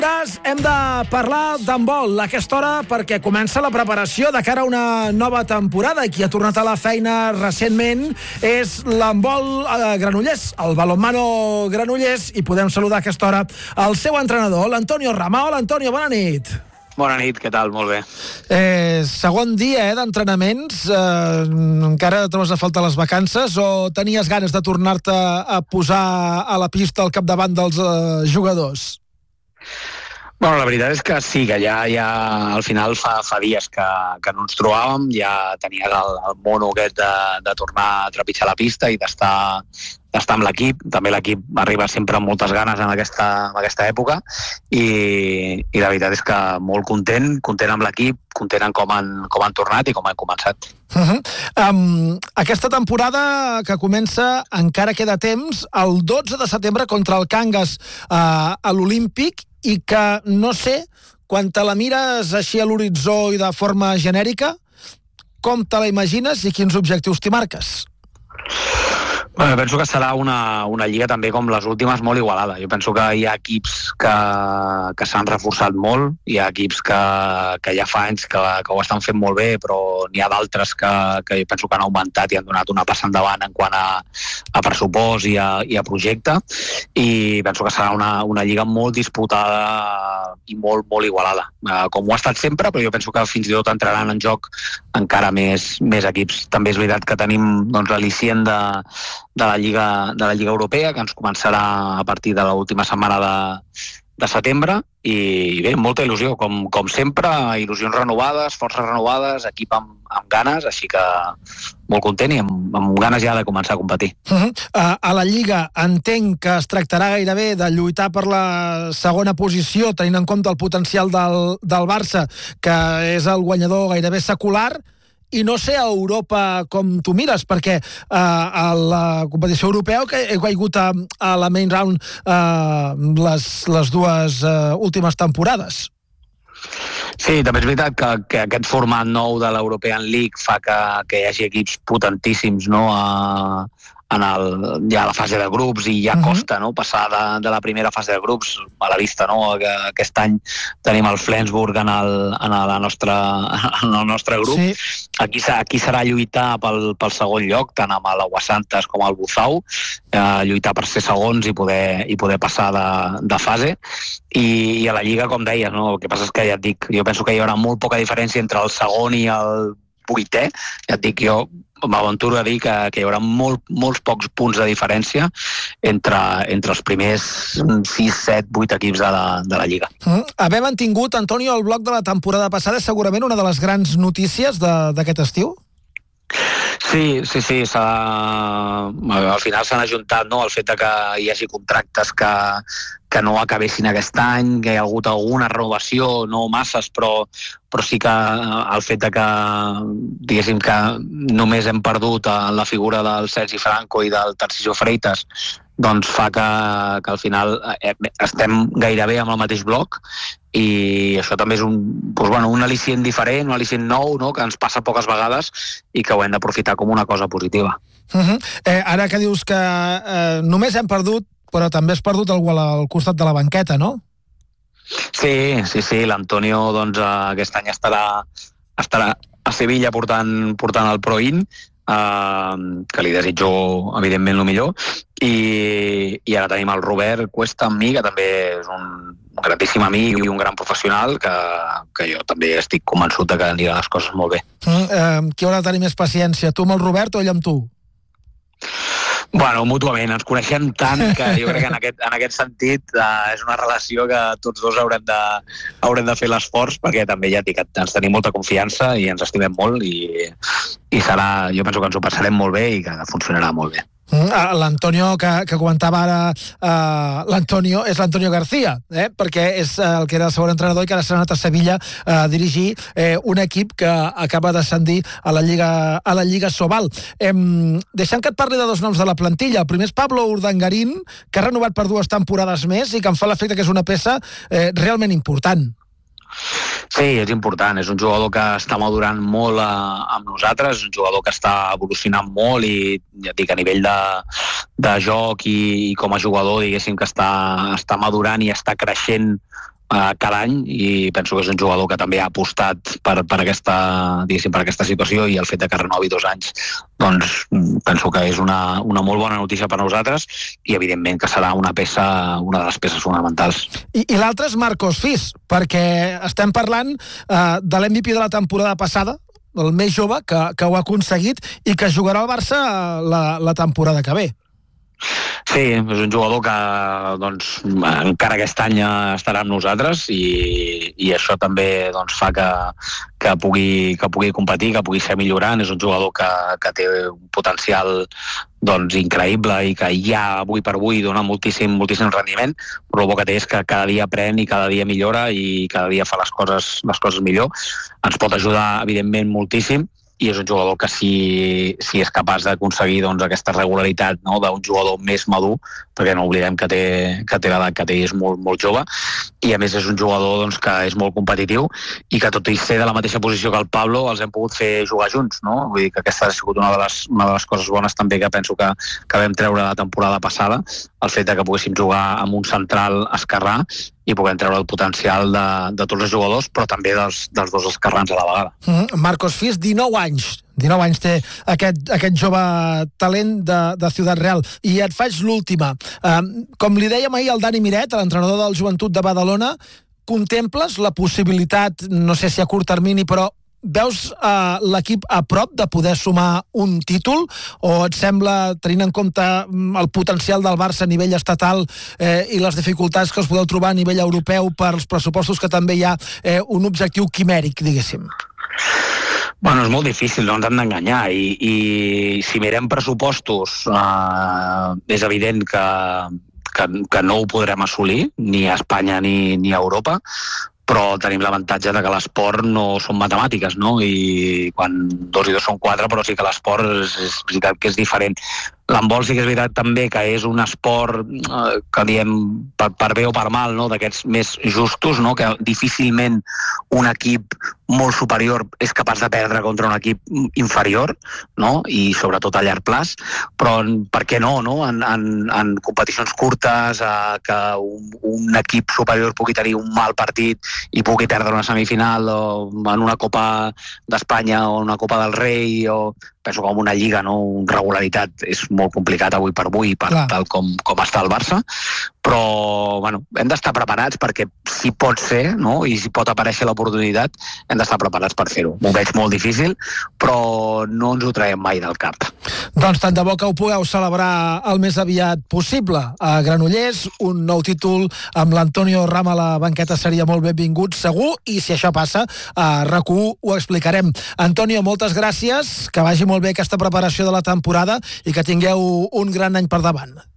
Hem de parlar d'handbol a aquesta hora perquè comença la preparació de cara a una nova temporada i qui ha tornat a la feina recentment és l'handbol Granollers, el balonmano Granollers, i podem saludar a aquesta hora el seu entrenador, l'Antonio Rama. Hola, Antonio, bona nit. Bona nit, què tal? Molt bé. Segon dia d'entrenaments, encara trobes a faltar les vacances o tenies ganes de tornar-te a posar a la pista al capdavant dels jugadors? Bueno, la veritat és que sí, que ja al final fa dies que no ens trobàvem, ja tenies el mono aquest de tornar a trepitjar la pista i d'estar amb l'equip. També l'equip arriba sempre amb moltes ganes en aquesta època i la veritat és que molt content amb l'equip, content en com han tornat i com han començat. Aquesta temporada que comença encara queda temps, el 12 de setembre contra el Cangas a l'Olímpic, i que no sé, quan te la mires així a l'horitzó i de forma genèrica, com te la imagines i quins objectius t'hi marques? Bueno, penso que serà una lliga també com les últimes, molt igualada. Jo penso que hi ha equips que s'han reforçat molt, hi ha equips que ja fa anys que ho estan fent molt bé, però n'hi ha d'altres que jo penso que han augmentat i han donat una passa endavant en quant a pressupost i a projecte, i penso que serà una lliga molt disputada i molt, molt igualada. Com ho ha estat sempre, però jo penso que fins i tot entraran en joc encara més equips. També és veritat que tenim l'al·licient de la Lliga Europea, que ens començarà a partir de l'última setmana de setembre, i bé, molta il·lusió, com sempre, il·lusions renovades, forces renovades, equip amb ganes, així que molt content i amb ganes ja de començar a competir. A la Lliga entenc que es tractarà gairebé de lluitar per la segona posició, tenint en compte el potencial del Barça, que és el guanyador gairebé secular, i no sé a Europa com tu mires, perquè a la competició europea he caigut a la main round les dues últimes temporades. Sí, també és veritat que aquest format nou de l'European League fa que hi hagi equips potentíssims, no?, ja a la fase de grups, i ja costa, no?, passar de la primera fase de grups. A la vista, no?, que aquest any tenim el Flensburg en el nostre grup. Sí. Aquí serà lluitar pel segon lloc, tant amb l'Aguasantes com el Buzau, lluitar per ser segons i poder passar de fase. I a la Lliga, com deies, no?, el que passa és que ja et dic, jo penso que hi haurà molt poca diferència entre el segon i el vuitè. Ja et dic, jo m'aventuro a dir que hi haurà molts pocs punts de diferència entre els primers 6, 7, 8 equips de la Lliga. Haver mantingut, Antonio, el bloc de la temporada passada és segurament una de les grans notícies d'aquest estiu? Sí, al final s'han ajuntat, no?, el fet que hi hagi contractes que no acabessin aquest any, que hi ha hagut alguna renovació, no masses, però sí que el fet que, diguéssim, que només hem perdut la figura del Sergi Franco i del Tarcisio Freitas, doncs fa que al final estem gairebé amb el mateix bloc, i això també és un al·licient diferent, un al·licient nou, no?, que ens passa poques vegades i que ho hem d'aprofitar com una cosa positiva. Ara que dius que només hem perdut, però també has perdut algú al costat de la banqueta, no? Sí, l'Antonio aquest any estarà a Sevilla portant el Pro-In, que li desitjo evidentment el millor, i ara tenim el Robert Cuesta amb mi, que també és un grandíssim amic i un gran professional, que jo també estic convençut que aniran les coses molt bé. Qui haurà de tenir més paciència, tu amb el Robert o ell amb tu? Bueno, mútuament, ens coneixem tant que jo crec que en aquest sentit és una relació que tots dos haurem de fer l'esforç, perquè també ja dic que ens tenim molta confiança i ens estimem molt, i serà, jo penso que ens ho passarem molt bé i que funcionarà molt bé. L'Antonio que comentava ara, l'Antonio és l'Antonio García, perquè és el que era el segon entrenador i que ara s'ha anat a Sevilla a dirigir un equip que acaba d'ascendir a la Lliga Sobal. Deixant que et parli de dos noms de la plantilla. El primer és Pablo Urdangarín, que ha renovat per 2 temporades més i que em fa l'efecte que és una peça realment important. Sí, és important, és un jugador que està madurant molt amb nosaltres, és un jugador que està evolucionant molt i ja et dic, a nivell de joc i com a jugador, diguéssim, que està madurant i està creixent cada any, i penso que és un jugador que també ha apostat per aquesta situació, i el fet de que renovi 2 anys doncs penso que és una molt bona notícia per nosaltres, i evidentment que serà una de les peces fonamentals. I l'altre és Marcos Fis, perquè estem parlant de l'MVP de la temporada passada, el més jove que ho ha aconseguit i que jugarà al Barça la temporada que ve. Sí, és un jugador que doncs, encara aquest any estarà amb nosaltres, i això també doncs, fa que pugui competir, que pugui ser millorant. És un jugador que té un potencial doncs, increïble, i que ja avui per avui dona moltíssim rendiment, però el bo que té és que cada dia aprèn i cada dia millora i cada dia fa les coses millor. Ens pot ajudar, evidentment, moltíssim, i és un jugador que si és capaç d'aconseguir doncs, aquesta regularitat, no?, d'un jugador més madur, perquè no oblidem que té l'edat que té, és molt, molt jove, i a més és un jugador doncs, que és molt competitiu, i que tot i ser de la mateixa posició que el Pablo els hem pogut fer jugar junts, no? Vull dir que aquesta ha sigut una de les coses bones també que penso que vam treure la temporada passada, el fet de que poguéssim jugar amb un central esquerrà i puguem treure el potencial de tots els jugadors, però també dels dos esquerrans a la vegada. Marcos Fis, 19 anys té aquest jove talent de Ciudad Real. I et faig l'última. Com li dèiem ahir al Dani Miret, l'entrenador del Joventut de Badalona, contemples la possibilitat, no sé si a curt termini, però veus l'equip a prop de poder sumar un títol, o et sembla, tenint en compte el potencial del Barça a nivell estatal i les dificultats que us podeu trobar a nivell europeu per als pressupostos, que també hi ha un objectiu quimèric, diguéssim? Bueno, és molt difícil, no ens hem d'enganyar, i si mirem pressupostos és evident que no ho podrem assolir, ni a Espanya ni a Europa, però tenim l'avantatge de que l'esport no són matemàtiques, no? I quan 2 i 2 són 4, però sí que l'esport és veritat que és diferent. L'handbol sí que és veritat també que és un esport que diem per bé o per mal, no?, d'aquests més justos, no?, que difícilment un equip molt superior és capaç de perdre contra un equip inferior, no?, i sobretot a llarg plaç, però per què no? En competicions curtes, que un equip superior pugui tenir un mal partit i pugui perdre una semifinal, o en una Copa d'Espanya o una Copa del Rei, o penso que en una lliga, no, regularitat és molt complicat avui per avui, tal com està el Barça, però bueno, hem d'estar preparats, perquè si pot ser, no?, i si pot aparèixer l'oportunitat, hem d'estar preparats per fer-ho. M'ho veig molt difícil, però no ens ho traiem mai del cap. Doncs tant de bo que ho pugueu celebrar el més aviat possible. A Granollers, un nou títol amb l'Antonio Rama a la banqueta seria molt benvingut, segur, i si això passa, a RAC1 ho explicarem. Antonio, moltes gràcies, que vagi molt bé aquesta preparació de la temporada i que tingueu un gran any per davant.